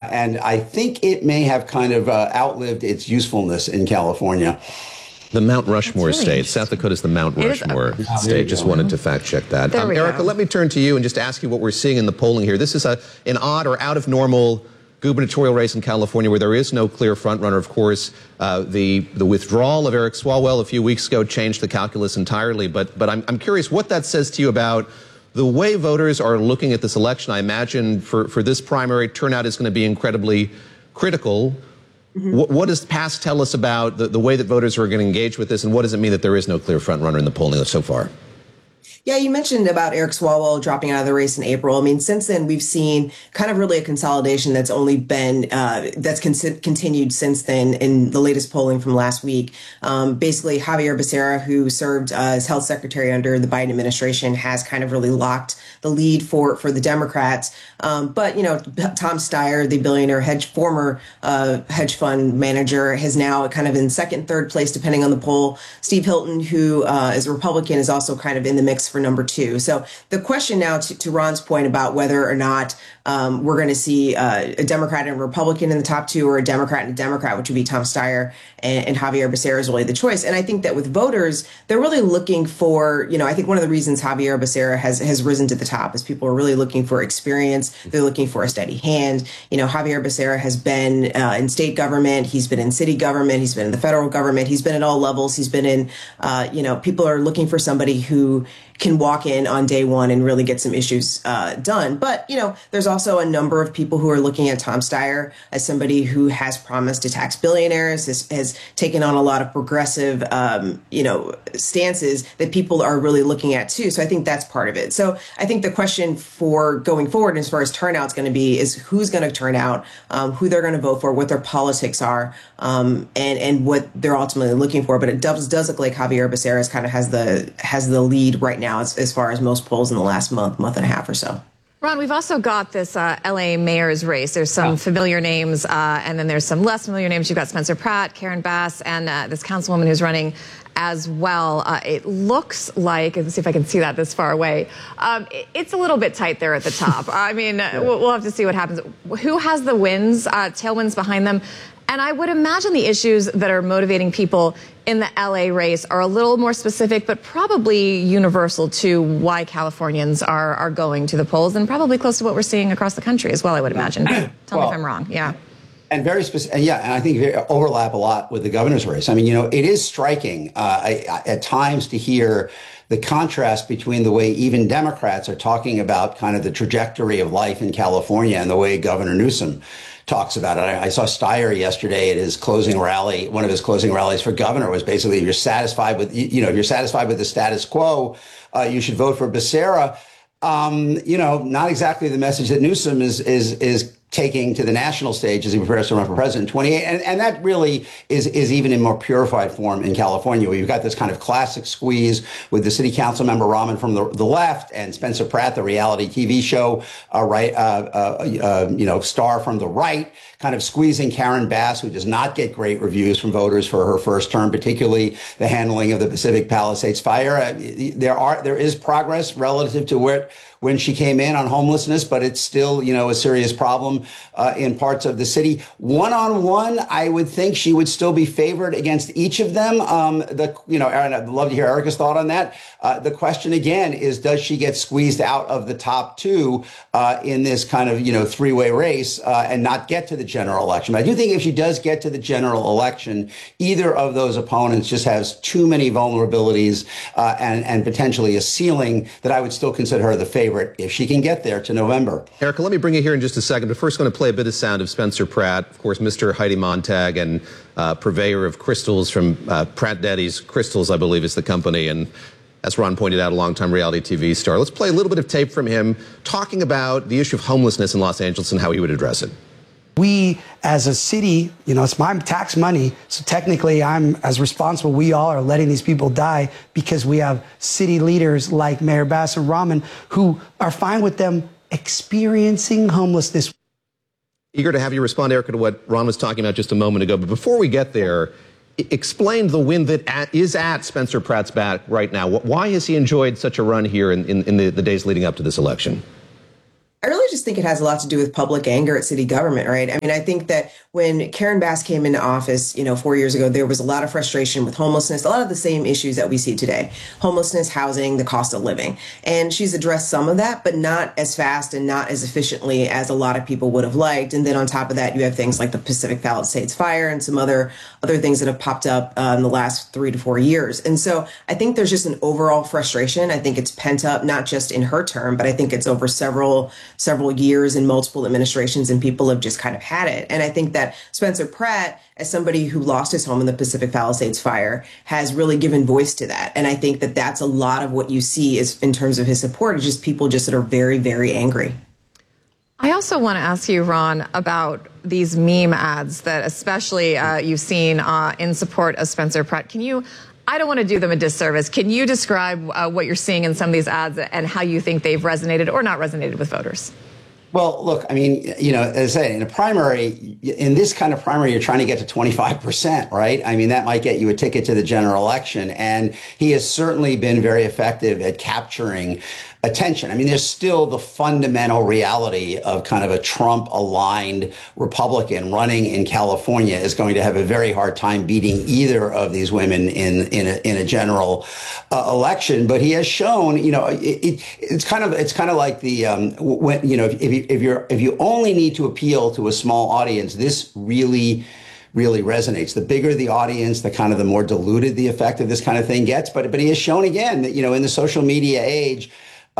and I think it may have kind of outlived its usefulness in California. The Mount Rushmore state. South Dakota is the Mount Rushmore state. Just wanted to fact check that. Erica, let me turn to you and just ask you what we're seeing in the polling here. This is an odd or out of normal gubernatorial race in California where there is no clear frontrunner. Of course, the withdrawal of Eric Swalwell a few weeks ago changed the calculus entirely. But I'm curious what that says to you about the way voters are looking at this election. I imagine for this primary, turnout is going to be incredibly critical. What does the past tell us about the way that voters are going to engage with this, and what does it mean that there is no clear frontrunner in the polling so far? Yeah, you mentioned about Eric Swalwell dropping out of the race in April. I mean, since then, we've seen kind of really a consolidation that's only been, continued since then in the latest polling from last week. Basically, Xavier Becerra, who served as health secretary under the Biden administration, has kind of really locked the lead for the Democrats. But, you know, Tom Steyer, the billionaire former hedge fund manager, has now kind of in second, third place, depending on the poll. Steve Hilton, who is a Republican, is also kind of in the mix for number two. So the question now, to Ron's point about whether or not we're going to see a Democrat and a Republican in the top two, or a Democrat and a Democrat, which would be Tom Steyer and Xavier Becerra, is really the choice. And I think that with voters, they're really looking for, you know, I think one of the reasons Xavier Becerra has risen to the top is people are really looking for experience. They're looking for a steady hand. You know, Xavier Becerra has been in state government. He's been in city government. He's been in the federal government. He's been at all levels. He's been in, you know, people are looking for somebody who can walk in on day one and really get some issues done. But, you know, there's also a number of people who are looking at Tom Steyer as somebody who has promised to tax billionaires, has taken on a lot of progressive, you know, stances that people are really looking at, too. So I think that's part of it. So I think the question for going forward as far as turnout is going to be is who's going to turn out, who they're going to vote for, what their politics are, and what they're ultimately looking for. But it does look like Xavier Becerra kind of has the lead right now as far as most polls in the last month and a half or so. Ron, we've also got this L.A. mayor's race. There's some familiar names, and then there's some less familiar names. You've got Spencer Pratt, Karen Bass, and this councilwoman who's running as well. It looks like, let's see if I can see that this far away, it's a little bit tight there at the top. I mean, we'll have to see what happens. Who has the wins, tailwinds behind them? And I would imagine the issues that are motivating people in the LA race are a little more specific, but probably universal to why Californians are going to the polls, and probably close to what we're seeing across the country as well, I would imagine. Tell me if I'm wrong. Yeah. And very specific, yeah, and I think they overlap a lot with the governor's race. I mean, you know, it is striking at times to hear the contrast between the way even Democrats are talking about kind of the trajectory of life in California and the way Governor Newsom talks about it. I saw Steyer yesterday at his closing rally. One of his closing rallies for governor was basically, if you're satisfied with, you know, if you're satisfied with the status quo, you should vote for Becerra. You know, not exactly the message that Newsom is taking to the national stage as he prepares to run for president in 28. And that really is even in more purified form in California, where you've got this kind of classic squeeze with the city council member Rahman from the left and Spencer Pratt, the reality TV show, you know, star from the right, kind of squeezing Karen Bass, who does not get great reviews from voters for her first term, particularly the handling of the Pacific Palisades fire. There is progress relative to when she came in on homelessness, but it's still, you know, a serious problem in parts of the city. One-on-one, I would think she would still be favored against each of them. You know, Aaron, I'd love to hear Erica's thought on that. The question again is, does she get squeezed out of the top two in this kind of, you know, three-way race and not get to the general election? But I do think if she does get to the general election, either of those opponents just has too many vulnerabilities and potentially a ceiling that I would still consider her the favorite if she can get there to November. Erica, let me bring you here in just a second, but first going to play a bit of sound of Spencer Pratt, of course, Mr. Heidi Montag, and purveyor of crystals from Pratt Daddy's Crystals, I believe is the company, and as Ron pointed out, a longtime reality TV star. Let's play a little bit of tape from him talking about the issue of homelessness in Los Angeles and how he would address it. We, as a city, you know, it's my tax money, so technically I'm as responsible. We all are letting these people die because we have city leaders like Mayor Bass and Rahman who are fine with them experiencing homelessness. Eager to have you respond, Erica, to what Ron was talking about just a moment ago. But before we get there, explain the win that is at Spencer Pratt's back right now. Why has he enjoyed such a run here in the days leading up to this election? I really just just think it has a lot to do with public anger at city government, right? I mean, I think that when Karen Bass came into office, 4 years ago, there was a lot of frustration with homelessness, a lot of the same issues that we see today: homelessness, housing, the cost of living. And she's addressed some of that, but not as fast and not as efficiently as a lot of people would have liked. And then on top of that, you have things like the Pacific Palisades fire and some other things that have popped up in the last 3 to 4 years. And so I think there's just an overall frustration. I think it's pent up, not just in her term, but I think it's over several years in multiple administrations, and people have just kind of had it. And I think that Spencer Pratt, as somebody who lost his home in the Pacific Palisades fire, has really given voice to that. And I think that that's a lot of what you see is in terms of his support, is just people just that are very, very angry. I also want to ask you, Ron, about these meme ads that especially you've seen in support of Spencer Pratt. I don't want to do them a disservice. Can you describe what you're seeing in some of these ads and how you think they've resonated or not resonated with voters? Well, look, I mean, as I say, in a primary, in this kind of primary, you're trying to get to 25%, right? I mean, that might get you a ticket to the general election. And he has certainly been very effective at capturing attention. I mean, there's still the fundamental reality of kind of a Trump-aligned Republican running in California is going to have a very hard time beating either of these women in a general election. But he has shown, it's kind of like the when if you only need to appeal to a small audience, this really resonates. The bigger the audience, the more diluted the effect of this kind of thing gets. But he has shown again that, in the social media age,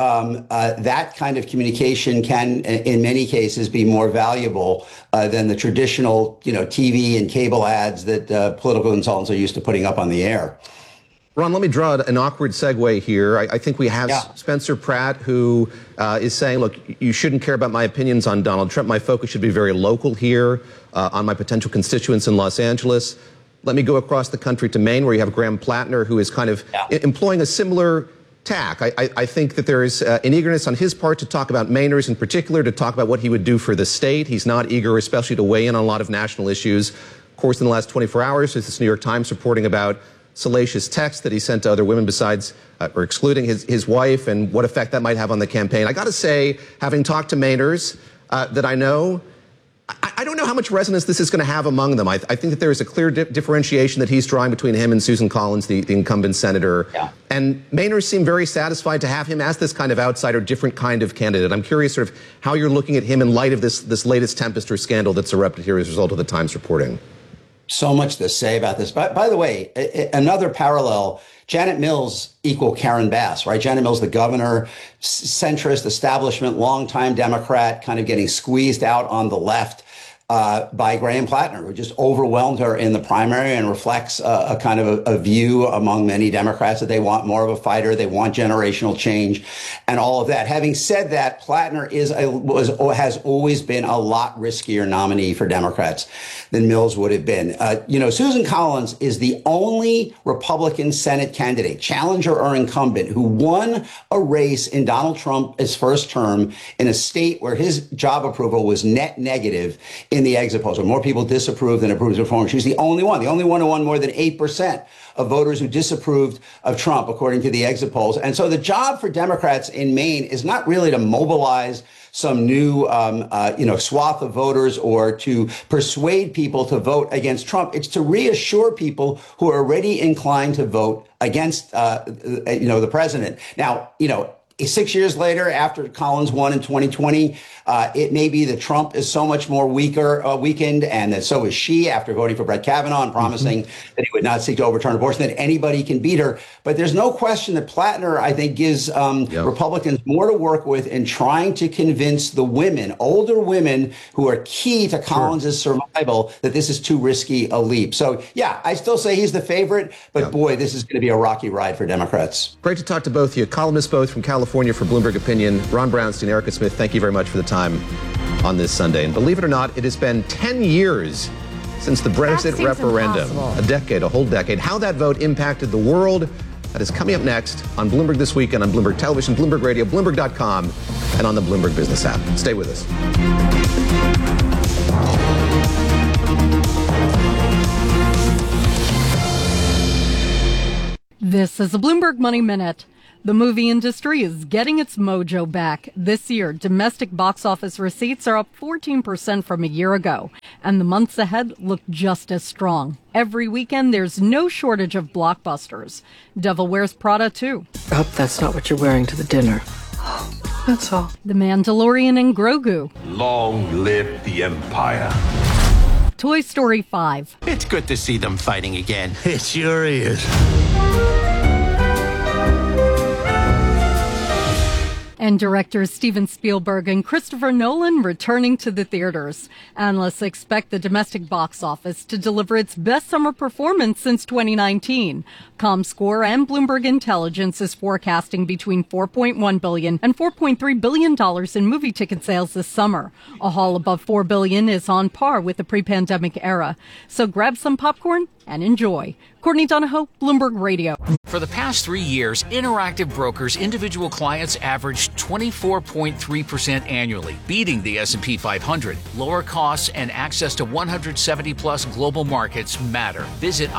that kind of communication can, in many cases, be more valuable than the traditional, TV and cable ads that political consultants are used to putting up on the air. Ron, let me draw an awkward segue here. I think we have Spencer Pratt, who is saying, look, you shouldn't care about my opinions on Donald Trump. My focus should be very local here on my potential constituents in Los Angeles. Let me go across the country to Maine, where you have Graham Plattner, who is kind of employing a similar tack. I think that there is an eagerness on his part to talk about Mainers in particular, to talk about what he would do for the state. He's not eager, especially to weigh in on a lot of national issues. Of course, in the last 24 hours, there's this New York Times reporting about salacious texts that he sent to other women besides, or excluding his wife, and what effect that might have on the campaign. I got to say, having talked to Mainers that I know, I don't know how much resonance this is going to have among them. I think that there is a clear differentiation that he's drawing between him and Susan Collins, the incumbent senator. Yeah. And Mainers seem very satisfied to have him as this kind of outsider, different kind of candidate. I'm curious sort of how you're looking at him in light of this latest Tempest or scandal that's erupted here as a result of the Times reporting. So much to say about this. By the way, another parallel, Janet Mills equal Karen Bass, right? Janet Mills, the governor, centrist establishment, longtime Democrat, kind of getting squeezed out on the left by Graham Plattner, who just overwhelmed her in the primary and reflects a kind of a view among many Democrats that they want more of a fighter, they want generational change, and all of that. Having said that, Plattner has always been a lot riskier nominee for Democrats than Mills would have been. Susan Collins is the only Republican Senate candidate, challenger or incumbent, who won a race in Donald Trump's first term in a state where his job approval was net negative in the exit polls, where more people disapproved than approved of reform. She was the only one who won more than 8% of voters who disapproved of Trump, according to the exit polls. And so the job for Democrats in Maine is not really to mobilize some new, swath of voters or to persuade people to vote against Trump. It's to reassure people who are already inclined to vote against, the president. Now, 6 years later, after Collins won in 2020, it may be that Trump is so much more weakened, and that so is she after voting for Brett Kavanaugh and promising that he would not seek to overturn abortion, that anybody can beat her. But there's no question that Plattner, I think, gives Republicans more to work with in trying to convince the women, older women who are key to Collins's survival, that this is too risky a leap. So, yeah, I still say he's the favorite, but boy, this is going to be a rocky ride for Democrats. Great to talk to both of you. Columnists both from California for Bloomberg Opinion. Ron Brownstein, Erica Smith, thank you very much for the time on this Sunday. And believe it or not, it has been 10 years since the Brexit referendum. A whole decade. How that vote impacted the world, that is coming up next on Bloomberg This Week and on Bloomberg Television, Bloomberg Radio, Bloomberg.com, and on the Bloomberg Business app. Stay with us. This is the Bloomberg Money Minute. The movie industry is getting its mojo back. This year, domestic box office receipts are up 14% from a year ago, and the months ahead look just as strong. Every weekend, there's no shortage of blockbusters. Devil Wears Prada 2. I hope that's not what you're wearing to the dinner. That's all. The Mandalorian and Grogu. Long live the Empire. Toy Story 5. It's good to see them fighting again. It sure is. And directors Steven Spielberg and Christopher Nolan returning to the theaters. Analysts expect the domestic box office to deliver its best summer performance since 2019. ComScore and Bloomberg Intelligence is forecasting between $4.1 billion and $4.3 billion in movie ticket sales this summer. A haul above $4 billion is on par with the pre-pandemic era. So grab some popcorn and enjoy. Courtney Donahoe, Bloomberg Radio. For the past 3 years, Interactive Brokers individual clients averaged 24.3% annually, beating the S&P 500. Lower costs and access to 170-plus global markets matter. Visit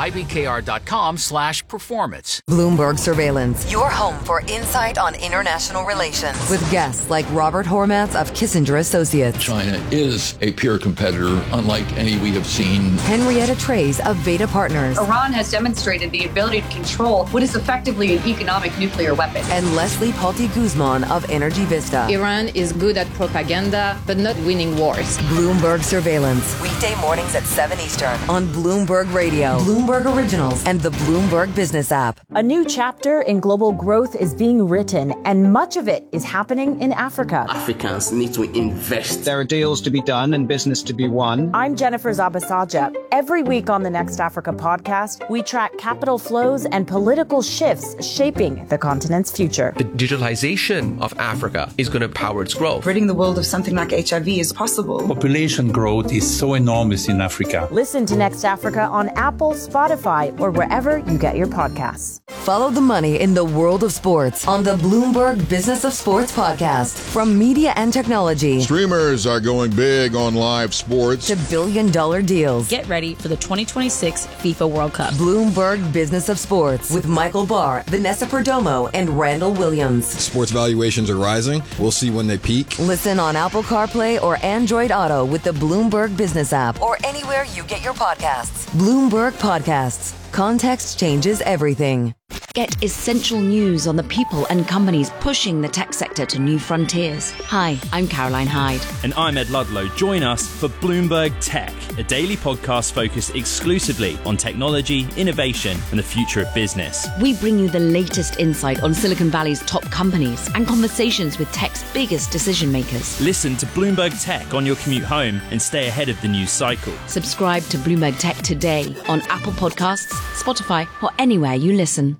ibkr.com/performance. Bloomberg Surveillance, your home for insight on international relations. With guests like Robert Hormats of Kissinger Associates. China is a peer competitor, unlike any we have seen. Henrietta Trey's of Veda Partners. Iran has demonstrated the ability to control what is effectively an economic nuclear weapon. And Leslie Palti Guzman of Energy Vista. Iran is good at propaganda, but not winning wars. Bloomberg Surveillance. Weekday mornings at 7 Eastern on Bloomberg Radio, Bloomberg Originals, and the Bloomberg Business app. A new chapter in global growth is being written, and much of it is happening in Africa. Africans need to invest. There are deals to be done and business to be won. I'm Jennifer Zabasaja. Every week on the Next Africa podcast, we track capital flows and political shifts shaping the continent's future. The digitalization of Africa is going to power its growth. Ridding the world of something like HIV is possible. Population growth is so enormous in Africa. Listen to Next Africa on Apple, Spotify, or wherever you get your podcasts. Follow the money in the world of sports on the Bloomberg Business of Sports podcast. From media and technology. Streamers are going big on live sports. To billion-dollar deals. Get ready for the 2026 FIFA World Cup. Bloomberg Business of Sports with Michael Barr, Vanessa Perdomo, and Randall Williams. Sports valuations are rising. We'll see when they peak. Listen on Apple CarPlay or Android Auto with the Bloomberg Business app or anywhere you get your podcasts. Bloomberg Podcasts. Context changes everything. Get essential news on the people and companies pushing the tech sector to new frontiers. Hi, I'm Caroline Hyde. And I'm Ed Ludlow. Join us for Bloomberg Tech, a daily podcast focused exclusively on technology, innovation, and the future of business. We bring you the latest insight on Silicon Valley's top companies and conversations with tech's biggest decision makers. Listen to Bloomberg Tech on your commute home and stay ahead of the news cycle. Subscribe to Bloomberg Tech today on Apple Podcasts, Spotify, or anywhere you listen.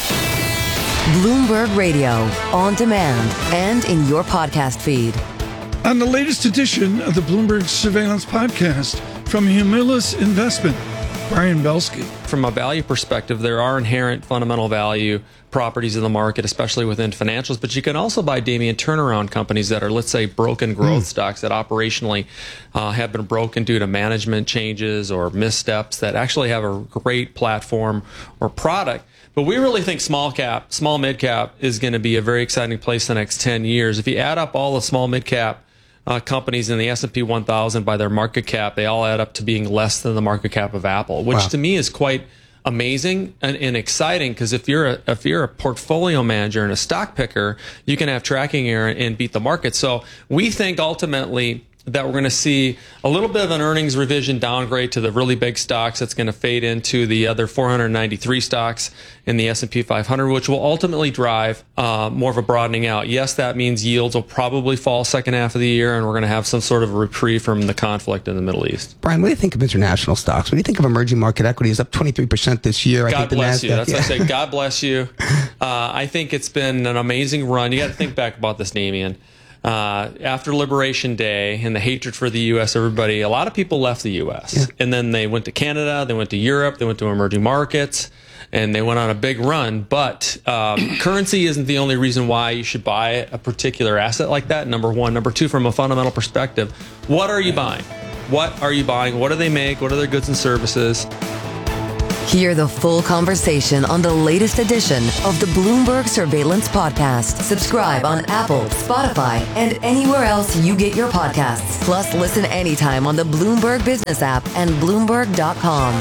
Bloomberg Radio, on demand and in your podcast feed. On the latest edition of the Bloomberg Surveillance Podcast from Humulus Investment, Brian Belsky. From a value perspective, there are inherent fundamental value properties in the market, especially within financials, but you can also buy, Damien, turnaround companies that are, let's say, broken growth stocks that operationally have been broken due to management changes or missteps that actually have a great platform or product. But we really think small mid cap is going to be a very exciting place the next 10 years. If you add up all the small mid cap companies in the S&P 1000 by their market cap, they all add up to being less than the market cap of Apple, which to me is quite amazing and exciting, because if you're a portfolio manager and a stock picker, you can have tracking error and beat the market. So we think ultimately that we're going to see a little bit of an earnings revision downgrade to the really big stocks that's going to fade into the other 493 stocks in the S&P 500, which will ultimately drive more of a broadening out. Yes, that means yields will probably fall second half of the year, and we're going to have some sort of a reprieve from the conflict in the Middle East. Brian, what do you think of international stocks? What do you think of emerging market equities? Up 23% this year. God bless you. That's what I say. God bless you. I think it's been an amazing run. You got to think back about this, Damien. After Liberation Day and the hatred for the U.S., a lot of people left the U.S. And then they went to Canada, they went to Europe, they went to emerging markets, and they went on a big run. But currency isn't the only reason why you should buy a particular asset like that, number one. Number two, from a fundamental perspective, what are you buying? What are you buying? What do they make? What are their goods and services? Hear the full conversation on the latest edition of the Bloomberg Surveillance Podcast. Subscribe on Apple, Spotify, and anywhere else you get your podcasts. Plus, listen anytime on the Bloomberg Business app and Bloomberg.com.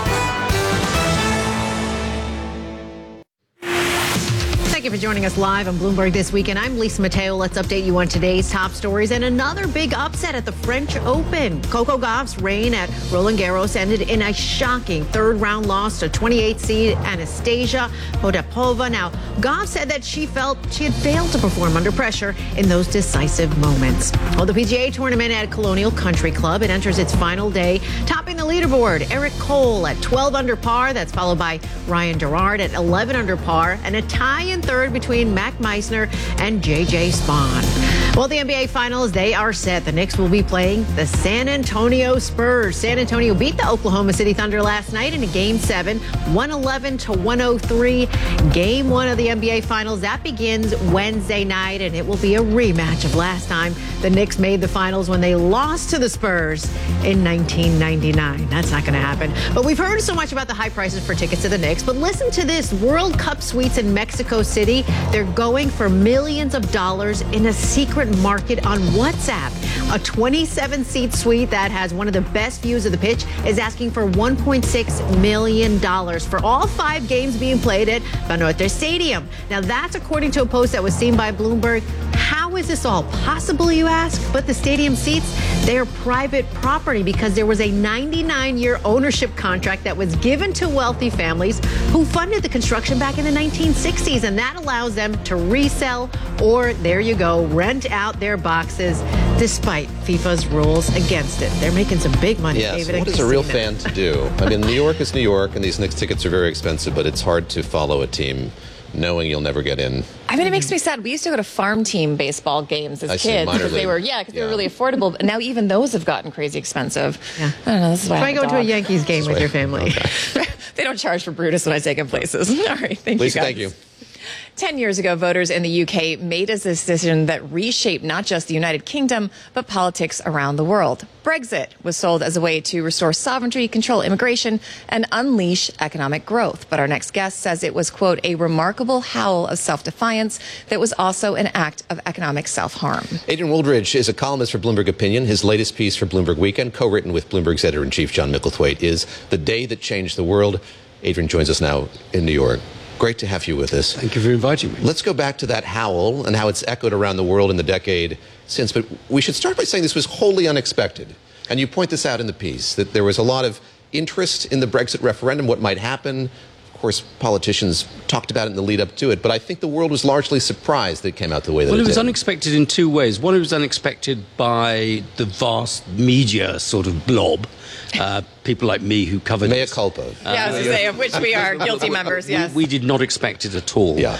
Thank you for joining us live on Bloomberg This Weekend. I'm Lisa Mateo. Let's update you on today's top stories and another big upset at the French Open. Coco Gauff's reign at Roland Garros ended in a shocking third-round loss to 28th seed Anastasia Potapova. Now, Gauff said that she felt she had failed to perform under pressure in those decisive moments. Well, the PGA tournament at Colonial Country Club, it enters its final day, topping the leaderboard. Eric Cole at 12 under par. That's followed by Ryan Gerard at 11 under par, and a tie in third between Mac Meisner and J.J. Spawn. Well, the NBA Finals, they are set. The Knicks will be playing the San Antonio Spurs. San Antonio beat the Oklahoma City Thunder last night in a Game 7, 111-103. Game 1 of the NBA Finals, that begins Wednesday night, and it will be a rematch of last time the Knicks made the Finals when they lost to the Spurs in 1999. That's not going to happen. But we've heard so much about the high prices for tickets to the Knicks, but listen to this. World Cup suites in Mexico City, they're going for millions of dollars in a secret market on WhatsApp. A 27-seat suite that has one of the best views of the pitch is asking for $1.6 million for all 5 games being played at Banorte Stadium. Now, that's according to a post that was seen by Bloomberg. How is this all possible, you ask? But the stadium seats, they are private property because there was a 99-year ownership contract that was given to wealthy families who funded the construction back in the 1960s, and that allows them to resell or, there you go, rent out their boxes despite FIFA's rules against it. They're making some big money, yes, David. What is a real fan to do? I mean, New York is New York, and these Knicks tickets are very expensive, but it's hard to follow a team knowing you'll never get in. I mean, it makes me sad. We used to go to farm team baseball games as kids because they were, they were really affordable. But now even those have gotten crazy expensive. Yeah. I don't know. This is why I go to a Yankees game with your family. Okay. They don't charge for Brutus when I take them places. All right, thank you, guys. Thank you. 10 years ago, voters in the UK made a decision that reshaped not just the United Kingdom, but politics around the world. Brexit was sold as a way to restore sovereignty, control immigration, and unleash economic growth. But our next guest says it was, quote, a remarkable howl of self-defiance that was also an act of economic self-harm. Adrian Wooldridge is a columnist for Bloomberg Opinion. His latest piece for Bloomberg Weekend, co-written with Bloomberg's editor-in-chief, John Micklethwaite, is The Day That Changed the World. Adrian joins us now in New York. Great to have you with us. Thank you for inviting me. Let's go back to that howl and how it's echoed around the world in the decade since. But we should start by saying this was wholly unexpected. And you point this out in the piece, that there was a lot of interest in the Brexit referendum, what might happen. Of course, politicians talked about it in the lead up to it. But I think the world was largely surprised that it came out the way that it did. Well, it was unexpected in two ways. One, it was unexpected by the vast media sort of blob. People like me who covered Mea culpa. I was to say, of which we are guilty members, yes. We did not expect it at all. Yeah.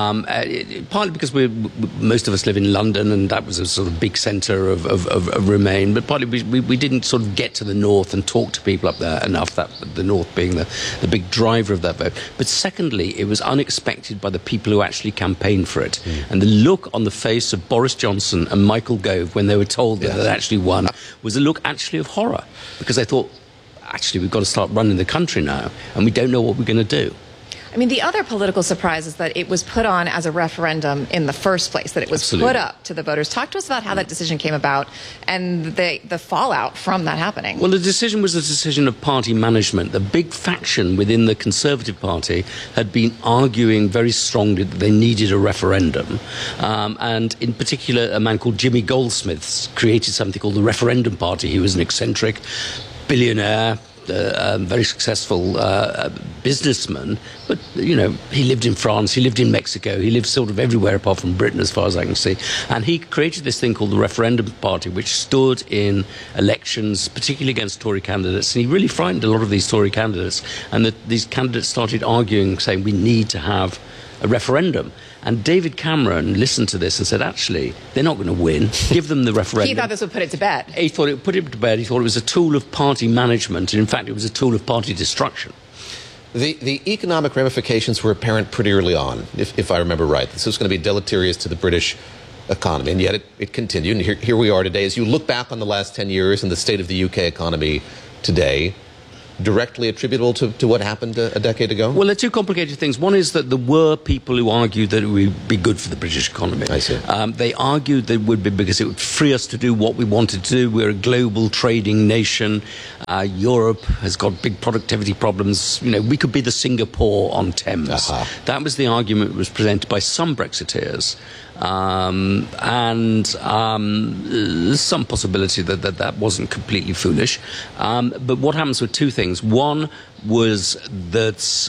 Partly because most of us live in London, and that was a sort of big centre of Remain, but partly we didn't sort of get to the north and talk to people up there enough, that the north being the big driver of that vote. But secondly, it was unexpected by the people who actually campaigned for it. And the look on the face of Boris Johnson and Michael Gove when they were told that they actually won was a look actually of horror, because they thought, actually, we've got to start running the country now, and we don't know what we're going to do. I mean, the other political surprise is that it was put on as a referendum in the first place, that it was put up to the voters. Talk to us about how that decision came about and the fallout from that happening. Well, the decision was a decision of party management. The big faction within the Conservative Party had been arguing very strongly that they needed a referendum. And in particular, a man called Jimmy Goldsmith created something called the Referendum Party. He was an eccentric billionaire, very successful businessman, but, you know, he lived in France, he lived in Mexico, he lived sort of everywhere apart from Britain as far as I can see. And he created this thing called the Referendum Party, which stood in elections, particularly against Tory candidates. And he really frightened a lot of these Tory candidates. And these candidates started arguing, saying, we need to have a referendum. And David Cameron listened to this and said, actually, they're not going to win. Give them the referendum. He thought this would put it to bed. He thought it would put it to bed. He thought it was a tool of party management. And in fact, it was a tool of party destruction. The economic ramifications were apparent pretty early on, if I remember right. This was going to be deleterious to the British economy, and yet it continued. And here we are today. As you look back on the last 10 years and the state of the UK economy today, directly attributable to what happened a decade ago? Well, there are two complicated things. One is that there were people who argued that it would be good for the British economy. I see. They argued that it would be because it would free us to do what we wanted to do. We're a global trading nation. Europe has got big productivity problems. We could be the Singapore on Thames. That was the argument that was presented by some Brexiteers. There's some possibility that wasn't completely foolish. But what happens with two things? One was that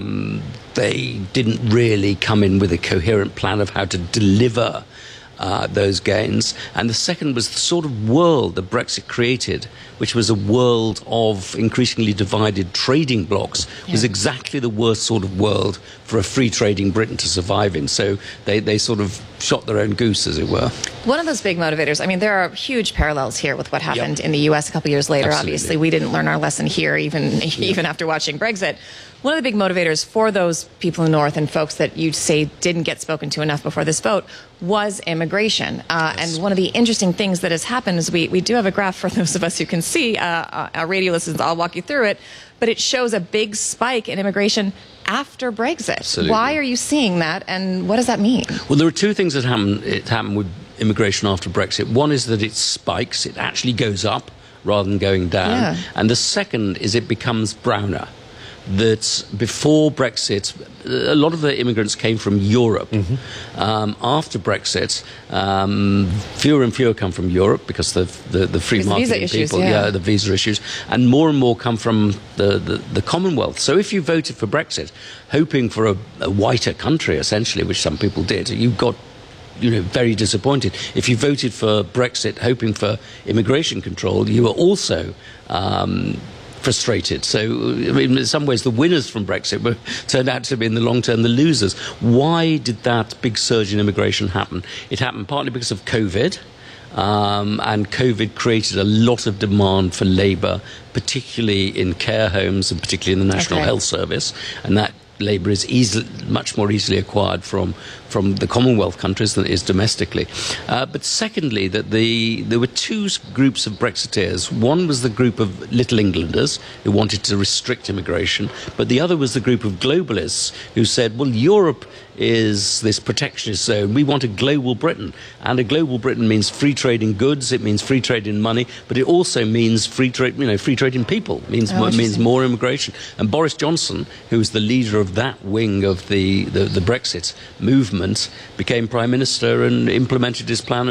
they didn't really come in with a coherent plan of how to deliver those gains. And the second was the sort of world that Brexit created, which was a world of increasingly divided trading blocks, was exactly the worst sort of world for a free trading Britain to survive in. So they sort of shot their own goose, as it were. One of those big motivators, there are huge parallels here with what happened in the U.S. a couple years later. Absolutely. Obviously, we didn't learn our lesson here, even after watching Brexit. One of the big motivators for those people in the North and folks that you say didn't get spoken to enough before this vote was immigration. And one of the interesting things that has happened is we do have a graph for those of us who can see. Our radio listeners, I'll walk you through it. But it shows a big spike in immigration after Brexit. Absolutely. Why are you seeing that, and what does that mean? Well, there are two things that happened. It happened with immigration after Brexit. One is that it spikes. It actually goes up rather than going down. Yeah. And the second is it becomes browner. That before Brexit, a lot of the immigrants came from Europe. After Brexit, fewer and fewer come from Europe because the free market people, the visa issues, and more come from the Commonwealth. So if you voted for Brexit, hoping for a whiter country, essentially, which some people did, you got very disappointed. If you voted for Brexit, hoping for immigration control, you were also frustrated. So, in some ways, the winners from Brexit turned out to be, in the long term, the losers. Why did that big surge in immigration happen? It happened partly because of COVID. And COVID created a lot of demand for labour, particularly in care homes and particularly in the National Health Service. And that labour is much more easily acquired from the Commonwealth countries than it is domestically. But secondly, that there were two groups of Brexiteers. One was the group of Little Englanders who wanted to restrict immigration, but the other was the group of globalists who said, well, Europe is this protectionist zone. We want a global Britain. And a global Britain means free trade in goods, it means free trade in money, but it also means free trade in people, means more immigration. And Boris Johnson, who was the leader of that wing of the Brexit movement, became Prime Minister and implemented his plan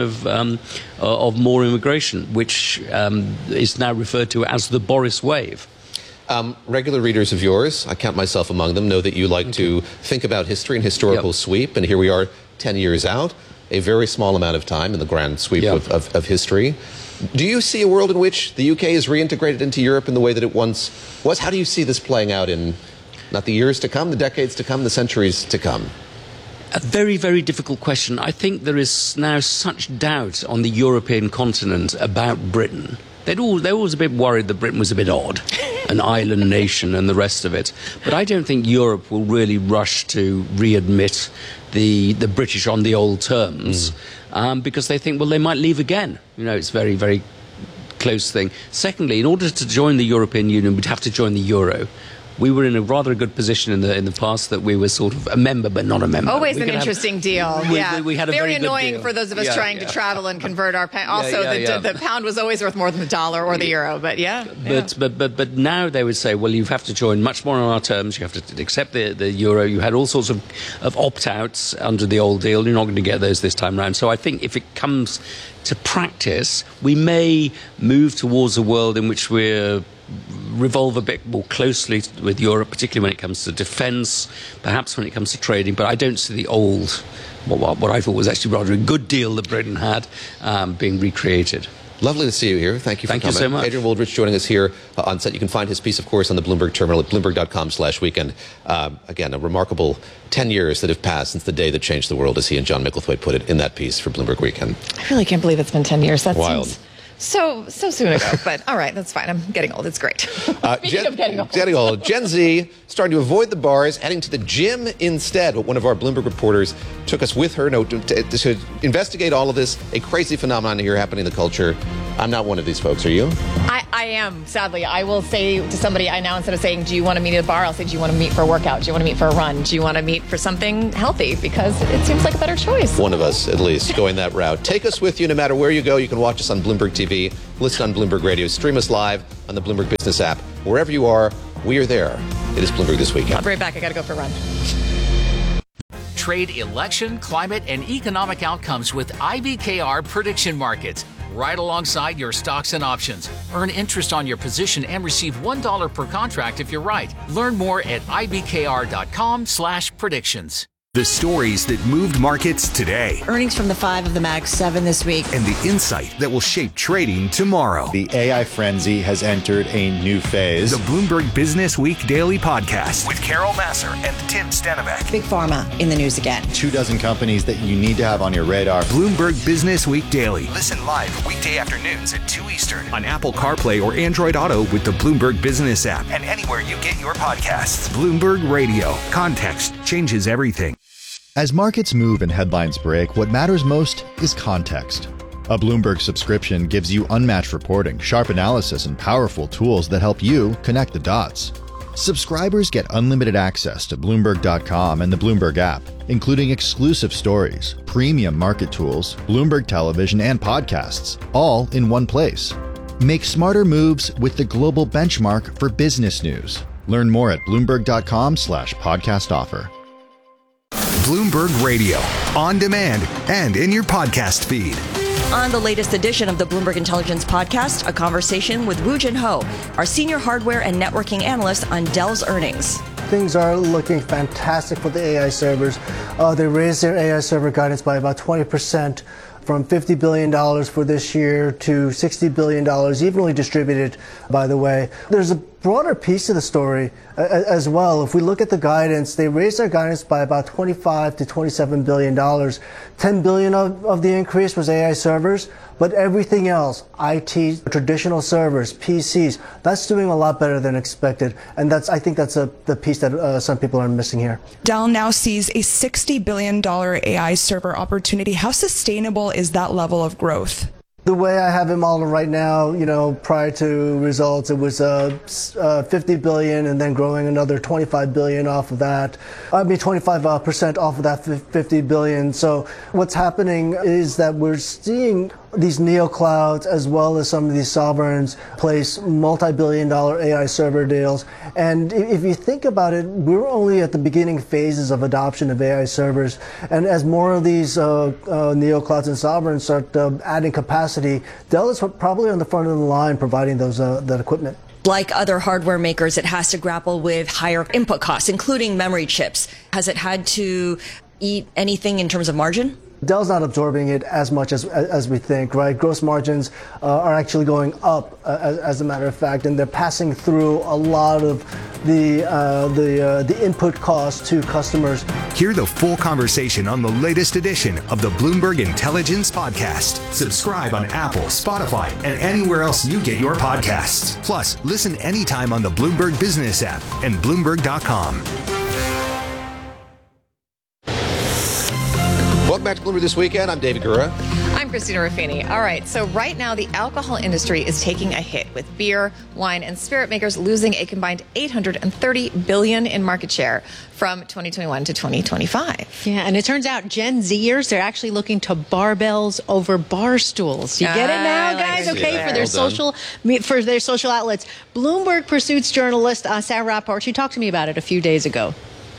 of more immigration, which is now referred to as the Boris Wave. Regular readers of yours, I count myself among them, know that you like to think about history and historical sweep, and here we are 10 years out, a very small amount of time in the grand sweep of history. Do you see a world in which the UK is reintegrated into Europe in the way that it once was? How do you see this playing out in not the years to come, the decades to come, the centuries to come? A very, very difficult question. I think there is now such doubt on the European continent about Britain. They're always a bit worried that Britain was a bit odd, an island nation and the rest of it. But I don't think Europe will really rush to readmit the British on the old terms because they think, well, they might leave again. It's a very, very close thing. Secondly, in order to join the European Union, we'd have to join the euro. We were in a rather good position in the past that we were sort of a member but not a member. Always an interesting deal. We had a very good annoying deal for those of us trying to travel and convert our pound. Also, the pound was always worth more than the dollar or the euro. But But now they would say, well, you have to join much more on our terms. You have to accept the euro. You had all sorts of opt-outs under the old deal. You're not going to get those this time round. So I think if it comes to practice, we may move towards a world in which we're revolve a bit more closely with Europe, particularly when it comes to defence, perhaps when it comes to trading. But I don't see the old, what I thought was actually rather a good deal that Britain had, being recreated. Lovely to see you here. Thank you for coming. Thank you so much. Adrian Wooldridge joining us here on set. You can find his piece, of course, on the Bloomberg terminal at bloomberg.com/weekend. Again, a remarkable 10 years that have passed since the day that changed the world, as he and John Micklethwaite put it in that piece for Bloomberg Weekend. I really can't believe it's been 10 years. That's wild. So soon ago, but all right, that's fine. I'm getting old. It's great. Speaking of getting old. Gen Z starting to avoid the bars, heading to the gym instead. But one of our Bloomberg reporters took us with her to investigate all of this, a crazy phenomenon here happening in the culture. I'm not one of these folks. Are you? I am, sadly. I will say to somebody, I now, instead of saying, do you want to meet at a bar, I'll say, do you want to meet for a workout? Do you want to meet for a run? Do you want to meet for something healthy? Because it seems like a better choice. One of us, at least, going that route. Take us with you no matter where you go. You can watch us on Bloomberg TV, listen on Bloomberg Radio, stream us live on the Bloomberg Business app. Wherever you are, we are there. It is Bloomberg This Weekend. I'll be right back. I got to go for a run. Trade election, climate, and economic outcomes with IBKR Prediction Markets. Right alongside your stocks and options. Earn interest on your position and receive $1 per contract if you're right. Learn more at ibkr.com/predictions. The stories that moved markets today. Earnings from the 5 of the Mag 7 this week. And the insight that will shape trading tomorrow. The AI frenzy has entered a new phase. The Bloomberg Business Week Daily Podcast with Carol Massar and Tim Stenivek. Big Pharma in the news again. 24 companies that you need to have on your radar. Bloomberg Business Week Daily. Listen live weekday afternoons at 2 Eastern on Apple CarPlay or Android Auto with the Bloomberg Business app and anywhere you get your podcasts. Bloomberg Radio. Context changes everything. As markets move and headlines break, what matters most is context. A Bloomberg subscription gives you unmatched reporting, sharp analysis, and powerful tools that help you connect the dots. Subscribers get unlimited access to Bloomberg.com and the Bloomberg app, including exclusive stories, premium market tools, Bloomberg television, and podcasts, all in one place. Make smarter moves with the global benchmark for business news. Learn more at Bloomberg.com/podcast offer. Bloomberg Radio, on demand and in your podcast feed. On the latest edition of the Bloomberg Intelligence Podcast, a conversation with Woo Jin Ho, our senior hardware and networking analyst on Dell's earnings. Things are looking fantastic for the AI servers. They raised their AI server guidance by about 20%. From $50 billion for this year to $60 billion, evenly distributed, by the way. There's a broader piece of the story as well. If we look at the guidance, they raised their guidance by about $25 to $27 billion. $10 billion of the increase was AI servers, but everything else, IT, traditional servers, PCs, that's doing a lot better than expected. And I think that's the piece that some people are missing here. Dell now sees a $60 billion AI server opportunity. How sustainable is that level of growth? The way I have it modeled right now, prior to results, it was 50 billion and then growing another 25 billion off of that. 25% off of that 50 billion. So what's happening is that we're seeing these neoclouds as well as some of these sovereigns place multi-billion-dollar AI server deals. And if you think about it, we're only at the beginning phases of adoption of AI servers. And as more of these neoclouds and sovereigns start adding capacity, Dell is probably on the front of the line providing that equipment. Like other hardware makers, it has to grapple with higher input costs, including memory chips. Has it had to eat anything in terms of margin? Dell's not absorbing it as much as we think, right? Gross margins are actually going up, as a matter of fact, and they're passing through a lot of the input costs to customers. Hear the full conversation on the latest edition of the Bloomberg Intelligence Podcast. Subscribe on Apple, Spotify, and anywhere else you get your podcasts. Plus, listen anytime on the Bloomberg Business app and Bloomberg.com. Welcome back to Bloomberg This Weekend. I'm David Gura. I'm Christina Ruffini. All right, so right now the alcohol industry is taking a hit, with beer, wine, and spirit makers losing a combined $830 billion in market share from 2021 to 2025. Yeah, and it turns out Gen Zers, they're actually looking to barbells over bar stools. You get it now, guys? Okay, for their social outlets. Bloomberg Pursuits journalist Sarah Rappaport, she talked to me about it a few days ago.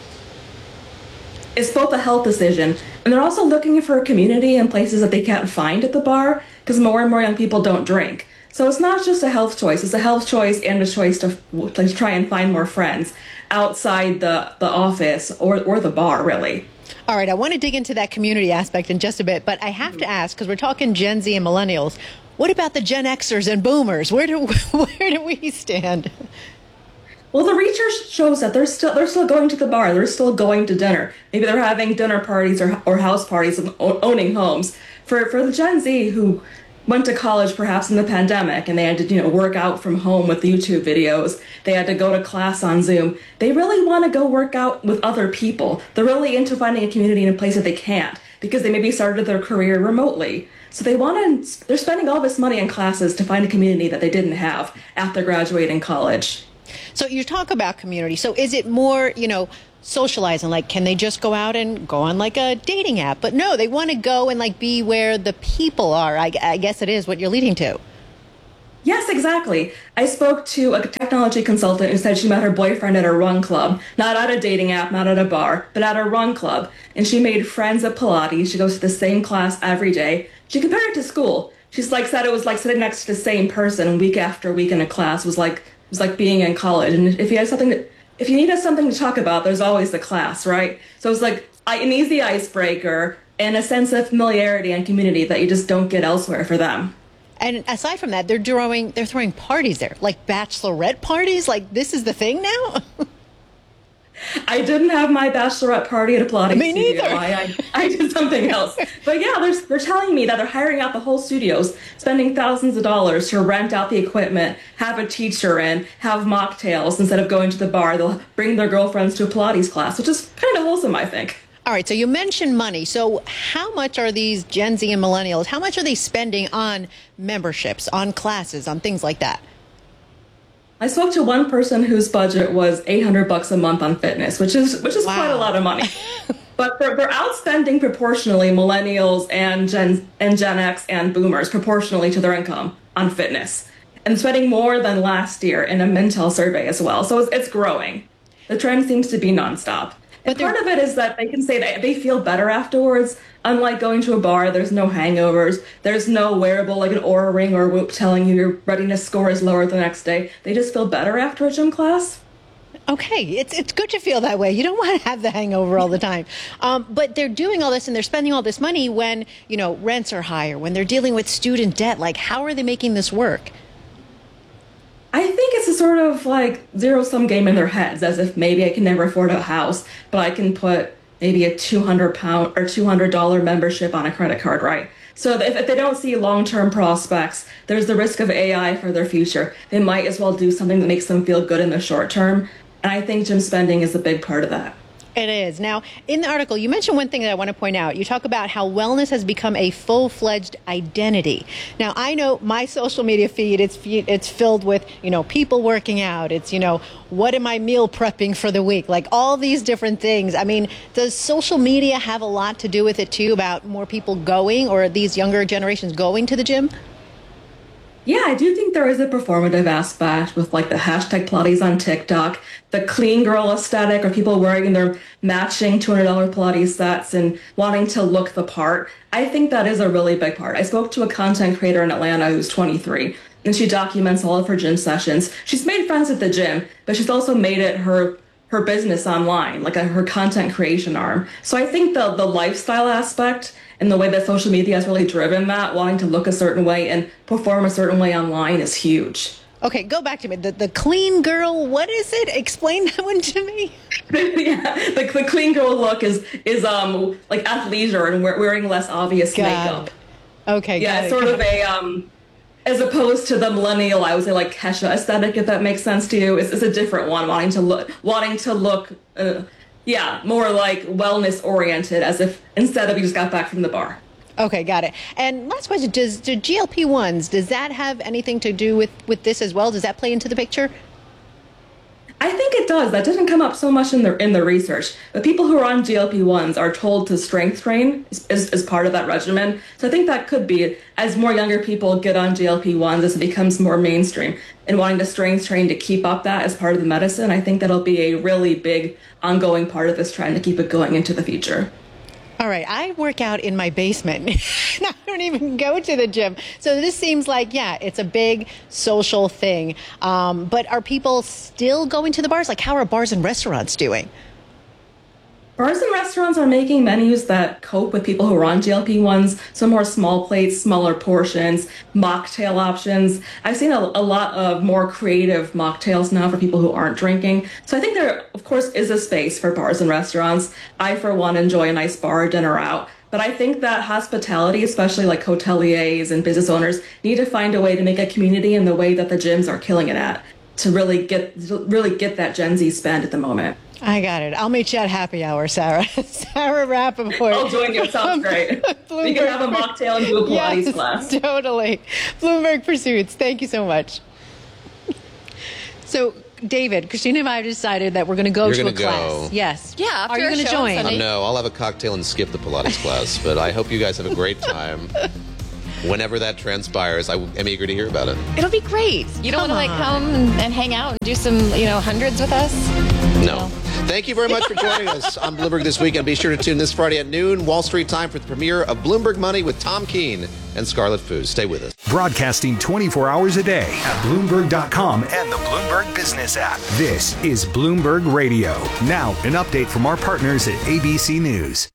It's both a health decision, and they're also looking for a community in places that they can't find at the bar, because more and more young people don't drink. So it's not just a health choice, it's a health choice and a choice to try and find more friends outside the office or the bar, really. All right, I want to dig into that community aspect in just a bit, but I have to ask, because we're talking Gen Z and millennials, what about the Gen Xers and boomers? Where do we stand? Well, the research shows that they're still going to the bar. They're still going to dinner. Maybe they're having dinner parties or house parties and owning homes. For the Gen Z who went to college perhaps in the pandemic and they had to work out from home with YouTube videos, they had to go to class on Zoom. They really want to go work out with other people. They're really into finding a community in a place that they can't, because they maybe started their career remotely. So they're spending all this money in classes to find a community that they didn't have after graduating college. So you talk about community. So is it more, socializing? Like, can they just go out and go on like a dating app? But no, they want to go and like be where the people are. I guess it is what you're leading to. Yes, exactly. I spoke to a technology consultant who said she met her boyfriend at a run club, not at a dating app, not at a bar, but at a run club. And she made friends at Pilates. She goes to the same class every day. She compared it to school. She's like said it was like sitting next to the same person week after week in a class. It was like being in college. And if you needed something to talk about, there's always the class, right? So it's like an easy icebreaker and a sense of familiarity and community that you just don't get elsewhere for them. And aside from that, they're throwing parties there, like bachelorette parties. Like, this is the thing now. I didn't have my bachelorette party at a Pilates Me neither. studio. I did something else. But yeah, they're telling me that they're hiring out the whole studios, spending thousands of dollars to rent out the equipment, have a teacher in, have mocktails. Instead of going to the bar, they'll bring their girlfriends to a Pilates class, which is kind of wholesome, I think. All right, so you mentioned money. So how much are these Gen Z and millennials, how much are they spending on memberships, on classes, on things like that? I spoke to one person whose budget was $800 a month on fitness, which is quite a lot of money. But they're outspending proportionally millennials and Gen X and boomers proportionally to their income on fitness, and spending more than last year in a Mintel survey as well. So it's growing. The trend seems to be nonstop. And part of it is that they can say that they feel better afterwards. Unlike going to a bar, there's no hangovers. There's no wearable like an Oura Ring or Whoop telling you your readiness score is lower the next day. They just feel better after a gym class. Okay, it's good to feel that way. You don't want to have the hangover all the time. But they're doing all this and they're spending all this money when, rents are higher, when they're dealing with student debt. Like, how are they making this work? I think it's a sort of like zero-sum game in their heads, as if maybe I can never afford a house, but I can put maybe a £200 or $200 membership on a credit card, right? So if they don't see long-term prospects, there's the risk of AI for their future. They might as well do something that makes them feel good in the short term. And I think gym spending is a big part of that. It is. Now, in the article, you mentioned one thing that I want to point out. You talk about how wellness has become a full-fledged identity. Now, I know my social media feed, it's filled with, people working out. It's, what am I meal prepping for the week? Like all these different things. I mean, does social media have a lot to do with it, too, about more people going or these younger generations going to the gym? Yeah, I do think there is a performative aspect with like the hashtag Pilates on TikTok, the clean girl aesthetic, or people wearing their matching $200 Pilates sets and wanting to look the part. I think that is a really big part. I spoke to a content creator in Atlanta who's 23, and she documents all of her gym sessions. She's made friends at the gym, but she's also made it her business online, like her content creation arm. So I think the lifestyle aspect and the way that social media has really driven that, wanting to look a certain way and perform a certain way online, is huge. Okay, go back to me. The clean girl, what is it? Explain that one to me. Yeah, the clean girl look is like athleisure and wearing less obvious makeup. Okay, yeah, it's sort of a as opposed to the millennial, I would say like Kesha aesthetic, if that makes sense to you. It's a different one, wanting to look. More like wellness oriented, as if instead of you just got back from the bar. Okay, got it. And last question, do GLP-1s, does that have anything to do with this as well? Does that play into the picture? I think it does. That didn't come up so much in the research. But people who are on GLP-1s are told to strength train as part of that regimen. So I think that could be, as more younger people get on GLP-1s, as it becomes more mainstream, and wanting to strength train to keep up that as part of the medicine, I think that'll be a really big ongoing part of this trend to keep it going into the future. All right, I work out in my basement. I don't even go to the gym. So this seems like, it's a big social thing. But are people still going to the bars? Like, how are bars and restaurants doing? Bars and restaurants are making menus that cope with people who are on GLP-1s, so more small plates, smaller portions, mocktail options. I've seen a lot of more creative mocktails now for people who aren't drinking. So I think there, of course, is a space for bars and restaurants. I, for one, enjoy a nice bar dinner out. But I think that hospitality, especially like hoteliers and business owners, need to find a way to make a community in the way that the gyms are killing it at. to really get that Gen Z spend at the moment. I got it. I'll meet you at happy hour, Sarah. Sarah Rappaport. I'll join you. It sounds great. We can have a mocktail and do a Pilates class. Totally. Bloomberg Pursuits. Thank you so much. So, David, Christina and I have decided that we're going to go to a class. Yes. Yeah. Are you going to join? No, I'll have a cocktail and skip the Pilates class, but I hope you guys have a great time. Whenever that transpires, I am eager to hear about it. It'll be great. You don't want to come and hang out and do some, hundreds with us? No. Thank you very much for joining us on Bloomberg This Weekend. Be sure to tune this Friday at noon, Wall Street time, for the premiere of Bloomberg Money with Tom Keene and Scarlett Fu. Stay with us. Broadcasting 24 hours a day at Bloomberg.com and the Bloomberg Business app. This is Bloomberg Radio. Now, an update from our partners at ABC News.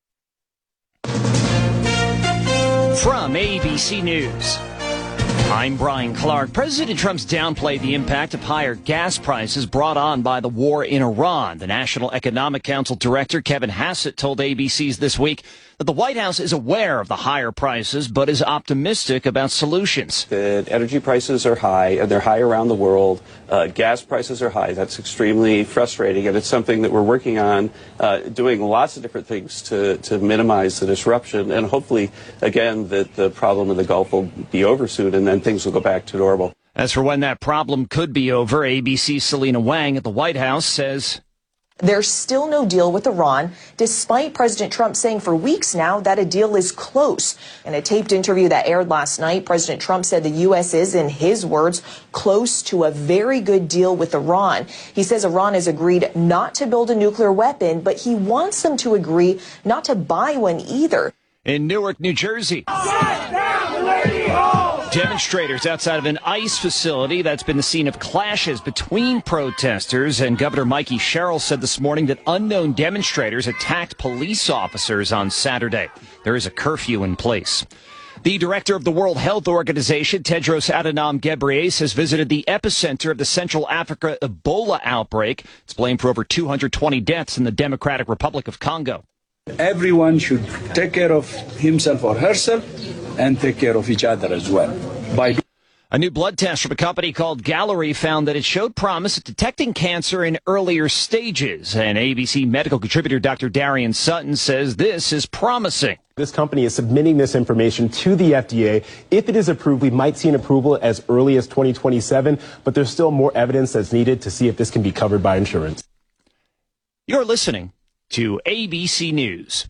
From ABC News, I'm Brian Clark. President Trump's downplayed the impact of higher gas prices brought on by the war in Iran. The National Economic Council director, Kevin Hassett, told ABC's This Week that the White House is aware of the higher prices, but is optimistic about solutions. The energy prices are high, and they're high around the world. Gas prices are high. That's extremely frustrating, and it's something that we're working on, doing lots of different things to minimize the disruption, and hopefully, again, that the problem in the Gulf will be over soon, and then things will go back to normal. As for when that problem could be over, ABC's Selena Wang at the White House says there's still no deal with Iran, despite President Trump saying for weeks now that a deal is close. In a taped interview that aired last night, President Trump said the U.S. is, in his words, close to a very good deal with Iran. He says Iran has agreed not to build a nuclear weapon, but he wants them to agree not to buy one either. In Newark, New Jersey, demonstrators outside of an ICE facility that's been the scene of clashes between protesters, and Governor Mikey Sherrill said this morning that unknown demonstrators attacked police officers on Saturday. There is a curfew in place. The director of the World Health Organization, Tedros Adhanom Ghebreyesus, has visited the epicenter of the Central Africa Ebola outbreak. It's blamed for over 220 deaths in the Democratic Republic of Congo. Everyone should take care of himself or herself and take care of each other as well. A new blood test from a company called Gallery found that it showed promise at detecting cancer in earlier stages. And ABC medical contributor Dr. Darian Sutton says this is promising. This company is submitting this information to the FDA. If it is approved, we might see an approval as early as 2027, but there's still more evidence that's needed to see if this can be covered by insurance. You're listening to ABC News.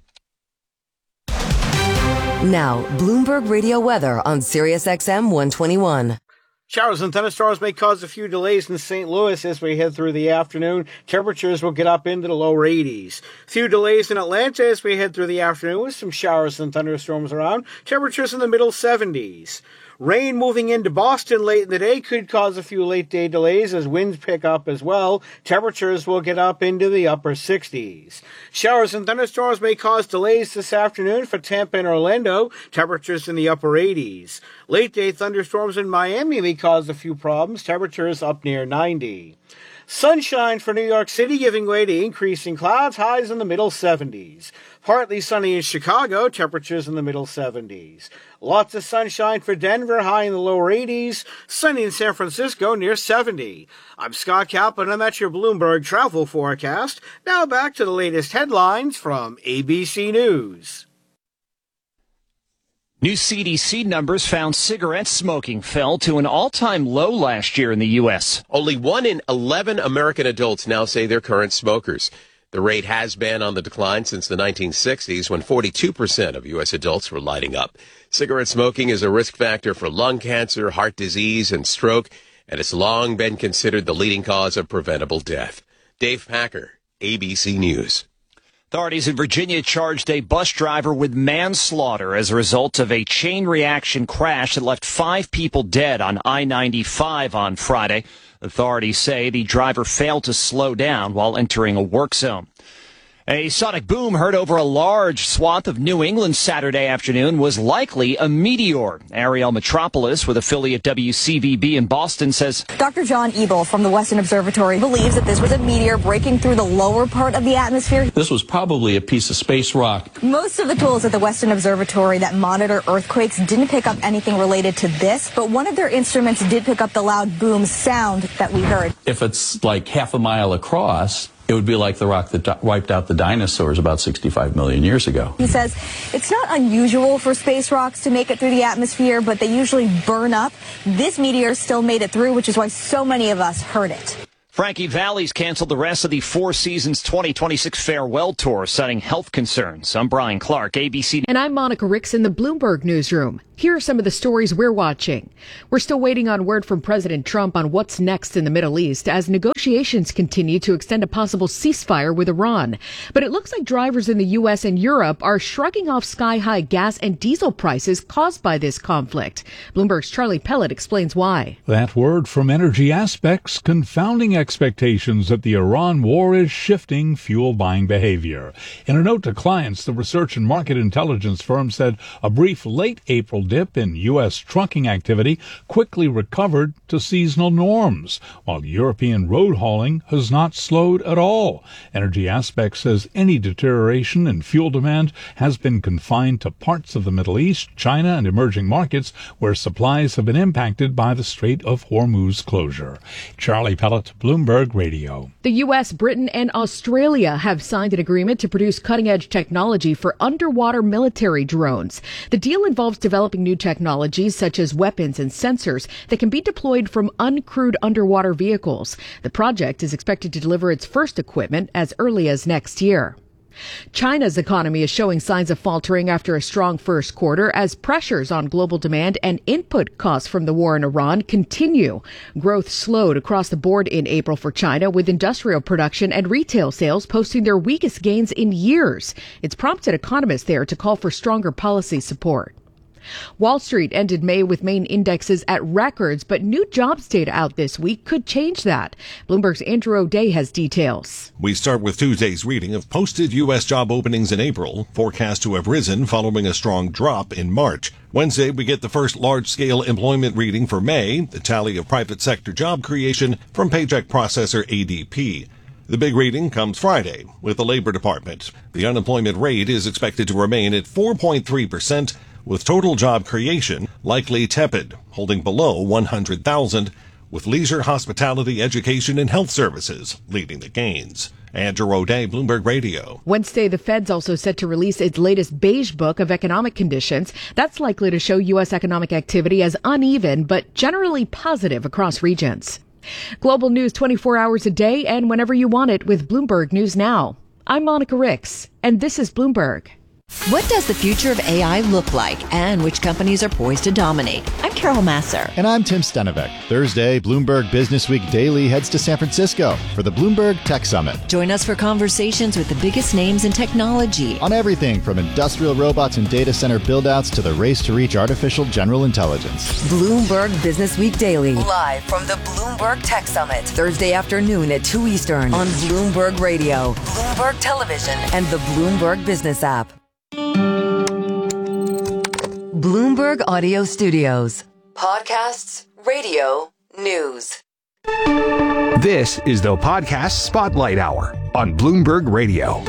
Now, Bloomberg Radio weather on SiriusXM 121. Showers and thunderstorms may cause a few delays in St. Louis as we head through the afternoon. Temperatures will get up into the lower 80s. Few delays in Atlanta as we head through the afternoon with some showers and thunderstorms around. Temperatures in the middle 70s. Rain moving into Boston late in the day could cause a few late-day delays as winds pick up as well. Temperatures will get up into the upper 60s. Showers and thunderstorms may cause delays this afternoon for Tampa and Orlando. Temperatures in the upper 80s. Late-day thunderstorms in Miami may cause a few problems. Temperatures up near 90. Sunshine for New York City giving way to increasing clouds, highs in the middle 70s. Partly sunny in Chicago, temperatures in the middle 70s. Lots of sunshine for Denver, high in the lower 80s. Sunny in San Francisco, near 70. I'm Scott Kaplan, and that's your Bloomberg travel forecast. Now back to the latest headlines from ABC News. New CDC numbers found cigarette smoking fell to an all-time low last year in the U.S. Only 1 in 11 American adults now say they're current smokers. The rate has been on the decline since the 1960s, when 42% of U.S. adults were lighting up. Cigarette smoking is a risk factor for lung cancer, heart disease, and stroke, and it's long been considered the leading cause of preventable death. Dave Packer, ABC News. Authorities in Virginia charged a bus driver with manslaughter as a result of a chain reaction crash that left 5 people dead on I-95 on Friday. Authorities say the driver failed to slow down while entering a work zone. A sonic boom heard over a large swath of New England Saturday afternoon was likely a meteor. Ariel Metropolis, with affiliate WCVB in Boston, says Dr. John Ebel from the Weston Observatory believes that this was a meteor breaking through the lower part of the atmosphere. This was probably a piece of space rock. Most of the tools at the Weston Observatory that monitor earthquakes didn't pick up anything related to this, but one of their instruments did pick up the loud boom sound that we heard. If it's like half a mile across, it would be like the rock that wiped out the dinosaurs about 65 million years ago. He says it's not unusual for space rocks to make it through the atmosphere, but they usually burn up. This meteor still made it through, which is why so many of us heard it. Frankie Valli's canceled the rest of the Four Seasons 2026 farewell tour, citing health concerns. I'm Brian Clark, ABC. And I'm Monica Ricks in the Bloomberg Newsroom. Here are some of the stories we're watching. We're still waiting on word from President Trump on what's next in the Middle East as negotiations continue to extend a possible ceasefire with Iran. But it looks like drivers in the U.S. and Europe are shrugging off sky-high gas and diesel prices caused by this conflict. Bloomberg's Charlie Pellet explains why. That word from Energy Aspects confounding expectations that the Iran war is shifting fuel buying behavior. In a note to clients, the research and market intelligence firm said a brief late April dip in U.S. trucking activity quickly recovered to seasonal norms, while European road hauling has not slowed at all. Energy Aspects says any deterioration in fuel demand has been confined to parts of the Middle East, China, and emerging markets where supplies have been impacted by the Strait of Hormuz closure. Charlie Pellet, Bloomberg Radio. The U.S., Britain, and Australia have signed an agreement to produce cutting-edge technology for underwater military drones. The deal involves developing new technologies such as weapons and sensors that can be deployed from uncrewed underwater vehicles. The project is expected to deliver its first equipment as early as next year. China's economy is showing signs of faltering after a strong first quarter as pressures on global demand and input costs from the war in Iran continue. Growth slowed across the board in April for China, with industrial production and retail sales posting their weakest gains in years. It's prompted economists there to call for stronger policy support. Wall Street ended May with main indexes at records, but new jobs data out this week could change that. Bloomberg's Andrew O'Day has details. We start with Tuesday's reading of posted U.S. job openings in April, forecast to have risen following a strong drop in March. Wednesday, we get the first large-scale employment reading for May, the tally of private sector job creation from paycheck processor ADP. The big reading comes Friday with the Labor Department. The unemployment rate is expected to remain at 4.3%, with total job creation likely tepid, holding below 100,000, with leisure, hospitality, education, and health services leading the gains. Andrew O'Day, Bloomberg Radio. Wednesday, the Fed's also set to release its latest beige book of economic conditions. That's likely to show U.S. economic activity as uneven, but generally positive across regions. Global news 24 hours a day and whenever you want it with Bloomberg News Now. I'm Monica Ricks, and this is Bloomberg. What does the future of AI look like, and which companies are poised to dominate? I'm Carol Masser. And I'm Tim Stenevec. Thursday, Bloomberg Business Week Daily heads to San Francisco for the Bloomberg Tech Summit. Join us for conversations with the biggest names in technology. On everything from industrial robots and data center build-outs to the race to reach artificial general intelligence. Bloomberg Business Week Daily. Live from the Bloomberg Tech Summit. Thursday afternoon at 2 Eastern on Bloomberg Radio, Bloomberg Television, and the Bloomberg Business app. Bloomberg Audio Studios. Podcasts, radio, news. This is the Podcast Spotlight Hour on Bloomberg Radio.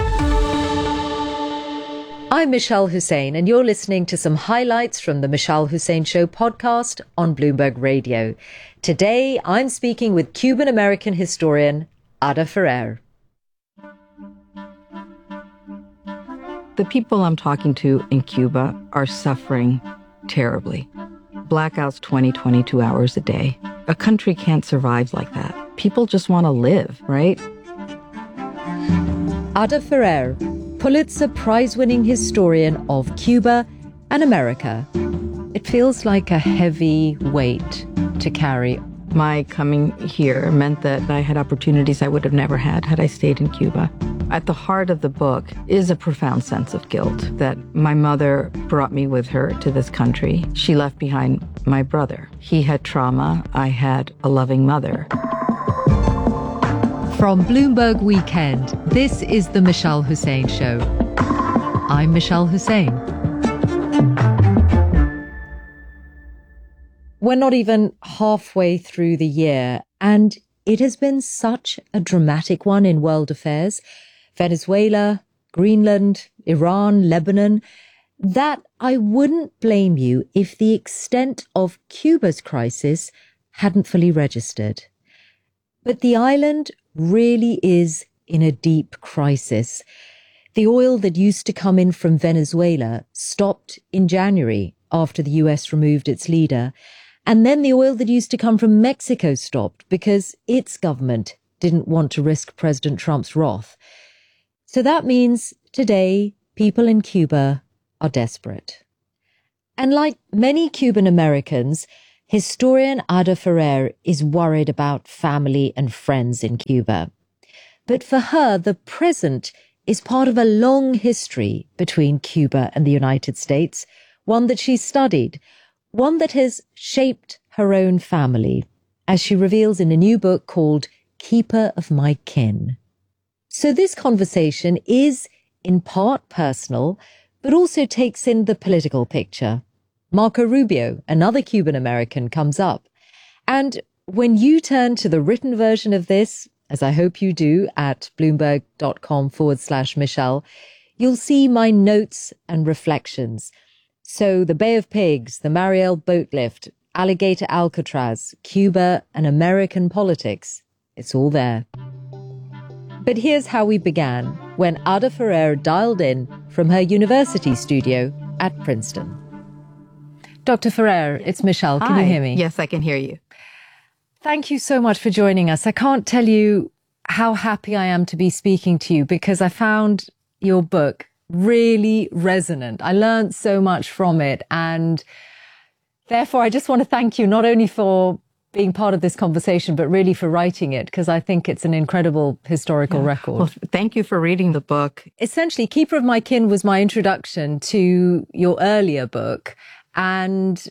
I'm Michelle Hussein, and you're listening to some highlights from the Michelle Hussein Show podcast on Bloomberg Radio. Today, I'm speaking with Cuban-American historian Ada Ferrer. The people I'm talking to in Cuba are suffering terribly. Blackouts 22 hours a day. A country can't survive like that. People just want to live, right? Ada Ferrer, Pulitzer Prize-winning historian of Cuba and America. It feels like a heavy weight to carry. My coming here meant that I had opportunities I would have never had I stayed in Cuba. At the heart of the book is a profound sense of guilt that my mother brought me with her to this country. She left behind my brother. He had trauma. I had a loving mother. From Bloomberg Weekend, This is The Michelle Hussein Show. I'm Michelle Hussein. We're not even halfway through the year, and it has been such a dramatic one in world affairs. Venezuela, Greenland, Iran, Lebanon, that I wouldn't blame you if the extent of Cuba's crisis hadn't fully registered. But the island really is in a deep crisis. The oil that used to come in from Venezuela stopped in January after the US removed its leader. And then the oil that used to come from Mexico stopped because its government didn't want to risk President Trump's wrath. So that means today people in Cuba are desperate. And like many Cuban Americans, historian Ada Ferrer is worried about family and friends in Cuba. But for her, the present is part of a long history between Cuba and the United States, one that she studied, one that has shaped her own family, as she reveals in a new book called Keeper of My Kin. So this conversation is in part personal, but also takes in the political picture. Marco Rubio, another Cuban American, comes up. And when you turn to the written version of this, as I hope you do at bloomberg.com/Michelle, you'll see my notes and reflections. So the Bay of Pigs, the Mariel boat lift, Alligator Alcatraz, Cuba and American politics, it's all there. But here's how we began when Ada Ferrer dialed in from her university studio at Princeton. Dr. Ferrer, it's Michelle. Can you hear me? Yes, I can hear you. Thank you so much for joining us. I can't tell you how happy I am to be speaking to you because I found your book really resonant. I learned so much from it. And therefore, I just want to thank you not only for being part of this conversation, but really for writing it, because I think it's an incredible historical record. Well, thank you for reading the book. Essentially, Keeper of My Kin was my introduction to your earlier book. And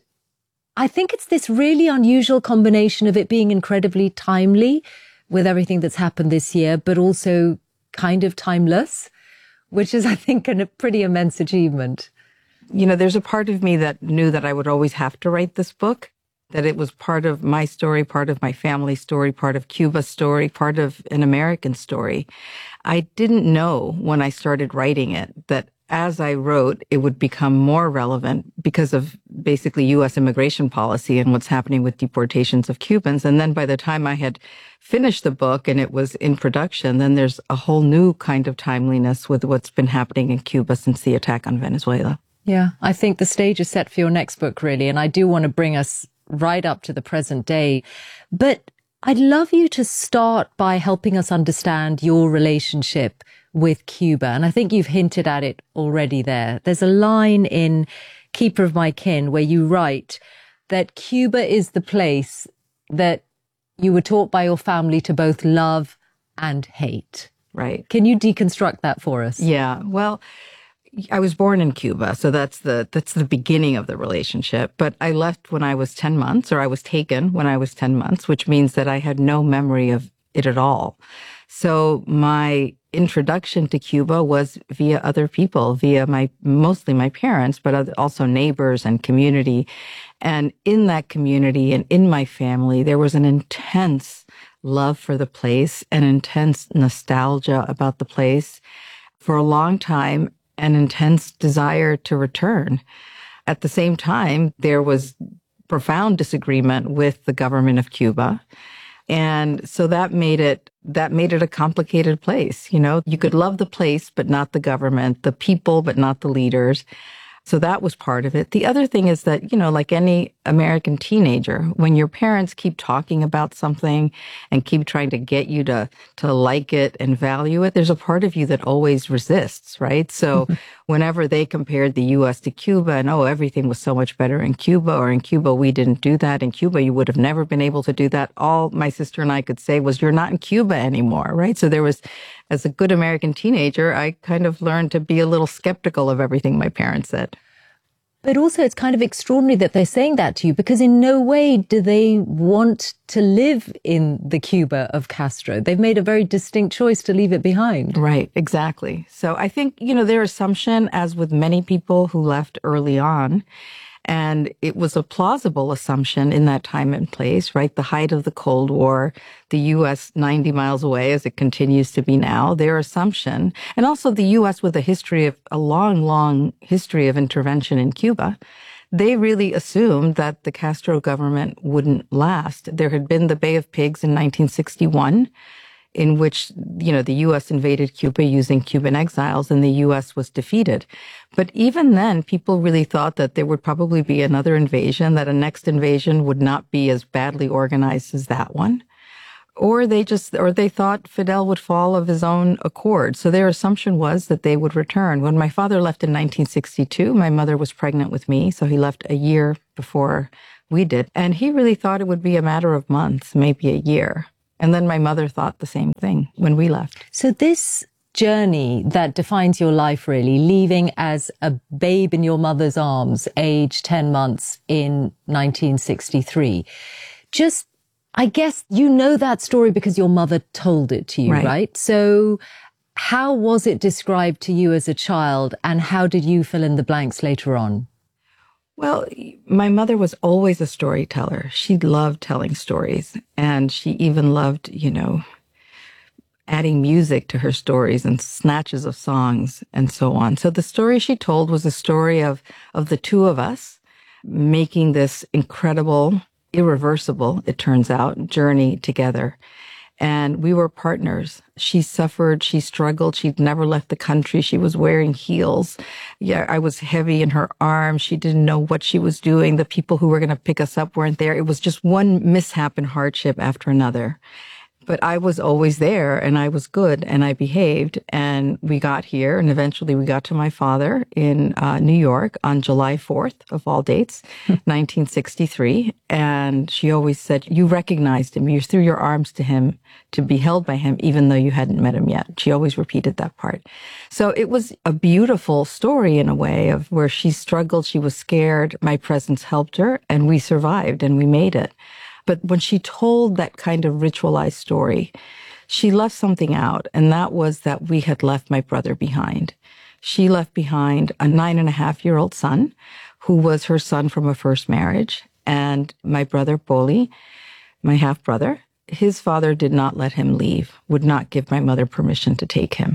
I think it's this really unusual combination of it being incredibly timely with everything that's happened this year, but also kind of timeless, which is, I think, a pretty immense achievement. You know, there's a part of me that knew that I would always have to write this book, that it was part of my story, part of my family story, part of Cuba's story, part of an American story. I didn't know when I started writing it that as I wrote, it would become more relevant because of basically U.S. immigration policy and what's happening with deportations of Cubans. And then by the time I had finished the book and it was in production, then there's a whole new kind of timeliness with what's been happening in Cuba since the attack on Venezuela. Yeah, I think the stage is set for your next book, really. And I do want to bring us right up to the present day. But I'd love you to start by helping us understand your relationship with Cuba. And I think you've hinted at it already there. There's a line in Keeper of My Kin where you write that Cuba is the place that you were taught by your family to both love and hate. Right. Can you deconstruct that for us? Yeah. Well, I was born in Cuba, so that's the beginning of the relationship. But I left when I was 10 months, or I was taken when I was 10 months, which means that I had no memory of it at all. So my introduction to Cuba was via other people, via mostly my parents, but also neighbors and community. And in that community and in my family, there was an intense love for the place, an intense nostalgia about the place. For a long time, an intense desire to return. At the same time, there was profound disagreement with the government of Cuba. And so that made it a complicated place. You know, you could love the place, but not the government, the people, but not the leaders. So that was part of it. The other thing is that, you know, like any American teenager, when your parents keep talking about something and keep trying to get you to like it and value it, there's a part of you that always resists, right? So whenever they compared the U.S. to Cuba and, oh, everything was so much better in Cuba, or in Cuba, we didn't do that. In Cuba, you would have never been able to do that. All my sister and I could say was, you're not in Cuba anymore, right? So there was, as a good American teenager, I kind of learned to be a little skeptical of everything my parents said. But also it's kind of extraordinary that they're saying that to you, because in no way do they want to live in the Cuba of Castro. They've made a very distinct choice to leave it behind. Right, exactly. So I think, their assumption, as with many people who left early on, and it was a plausible assumption in that time and place, right? The height of the Cold War, the U.S. 90 miles away as it continues to be now, their assumption, and also the U.S. with a long, long history of intervention in Cuba, they really assumed that the Castro government wouldn't last. There had been the Bay of Pigs in 1961, in which, the U.S. invaded Cuba using Cuban exiles, and the U.S. was defeated. But even then, people really thought that there would probably be another invasion, that a next invasion would not be as badly organized as that one. Or they thought Fidel would fall of his own accord. So their assumption was that they would return. When my father left in 1962, my mother was pregnant with me, so he left a year before we did. And he really thought it would be a matter of months, maybe a year. And then my mother thought the same thing when we left. So this journey that defines your life, really, leaving as a babe in your mother's arms, age 10 months in 1963, I guess that story because your mother told it to you, right? So how was it described to you as a child, and how did you fill in the blanks later on? Well, my mother was always a storyteller. She loved telling stories, and she even loved, adding music to her stories and snatches of songs and so on. So the story she told was a story of the two of us making this incredible, irreversible, it turns out, journey together. And we were partners. She suffered, she struggled, she'd never left the country. She was wearing heels. Yeah, I was heavy in her arms. She didn't know what she was doing. The people who were going to pick us up weren't there. It was just one mishap and hardship after another. But I was always there, and I was good, and I behaved, and we got here, and eventually we got to my father in New York on July 4th, of all dates, 1963, and she always said, you recognized him, you threw your arms to him to be held by him, even though you hadn't met him yet. She always repeated that part. So it was a beautiful story in a way of where she struggled, she was scared, my presence helped her, and we survived, and we made it. But when she told that kind of ritualized story, she left something out, and that was that we had left my brother behind. She left behind a 9.5-year-old son, who was her son from a first marriage, and my brother, Poli, my half-brother. His father did not let him leave, would not give my mother permission to take him.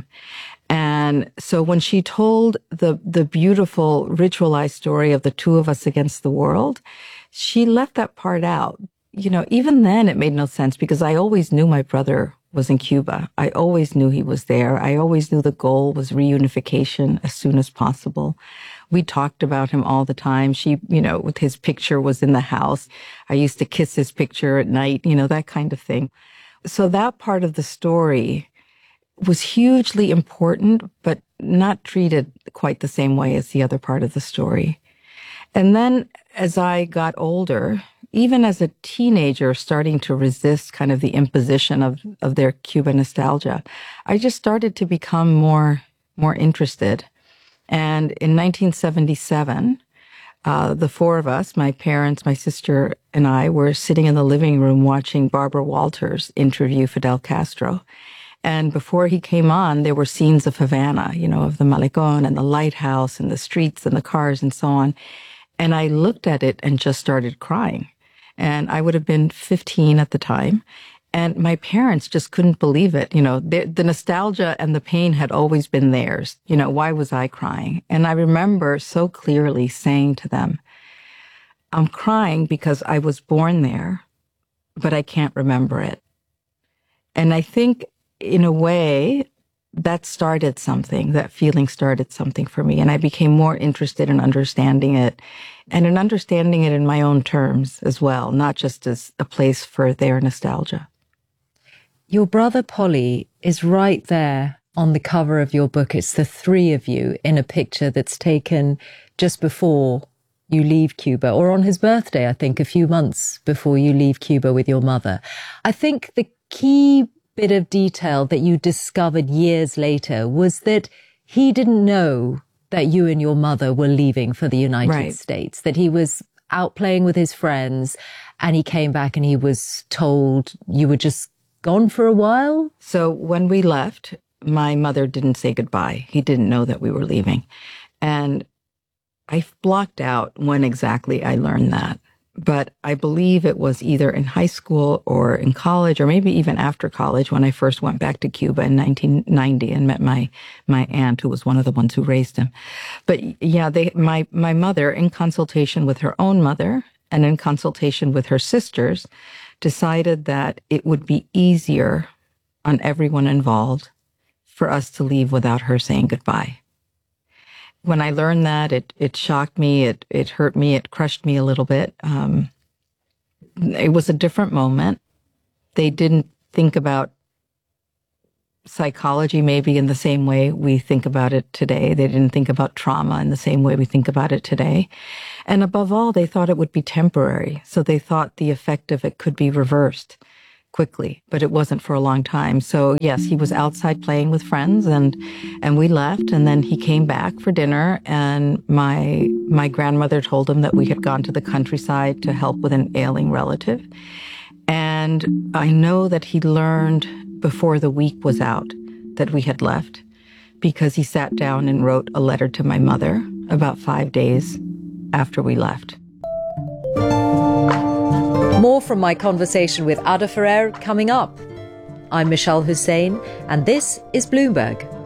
And so when she told the beautiful ritualized story of the two of us against the world, she left that part out. Even then it made no sense because I always knew my brother was in Cuba. I always knew he was there. I always knew the goal was reunification as soon as possible. We talked about him all the time. She, with his picture was in the house. I used to kiss his picture at night, that kind of thing. So that part of the story was hugely important, but not treated quite the same way as the other part of the story. And then as I got older, even as a teenager starting to resist kind of the imposition of their Cuba nostalgia, I just started to become more interested. And in 1977, the four of us, my parents, my sister, and I were sitting in the living room watching Barbara Walters interview Fidel Castro. And before he came on, there were scenes of Havana, of the Malecón and the lighthouse and the streets and the cars and so on. And I looked at it and just started crying. And I would have been 15 at the time. And my parents just couldn't believe it. The nostalgia and the pain had always been theirs. Why was I crying? And I remember so clearly saying to them, I'm crying because I was born there, but I can't remember it. And I think in a way that started something, that feeling started something for me. And I became more interested in understanding it and in understanding it in my own terms as well, not just as a place for their nostalgia. Your brother Poli is right there on the cover of your book. It's the three of you in a picture that's taken just before you leave Cuba, or on his birthday, I think, a few months before you leave Cuba with your mother. I think the key bit of detail that you discovered years later was that he didn't know that you and your mother were leaving for the United Right. States, that he was out playing with his friends and he came back and he was told you were just gone for a while? So when we left, my mother didn't say goodbye. He didn't know that we were leaving. And I blocked out when exactly I learned that. But I believe it was either in high school or in college, or maybe even after college, when I first went back to Cuba in 1990 and met my aunt, who was one of the ones who raised him. But yeah, my mother, in consultation with her own mother and in consultation with her sisters, decided that it would be easier on everyone involved for us to leave without her saying goodbye. When I learned that, it shocked me, it hurt me, it crushed me a little bit. It was a different moment. They didn't think about psychology maybe in the same way we think about it today. They didn't think about trauma in the same way we think about it today. And above all, they thought it would be temporary. So they thought the effect of it could be reversed quickly, but it wasn't for a long time. So yes, he was outside playing with friends and we left, and then he came back for dinner, and my grandmother told him that we had gone to the countryside to help with an ailing relative. And I know that he learned before the week was out that we had left, because he sat down and wrote a letter to my mother about 5 days after we left. More from my conversation with Ada Ferrer coming up. I'm Michelle Hussein, and this is Bloomberg.